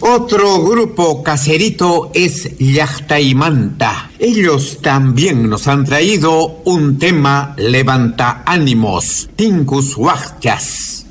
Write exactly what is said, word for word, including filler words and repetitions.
Otro grupo caserito es Llaqtaymanta. Ellos también nos han traído un tema levanta ánimos, Tinkus Huachas.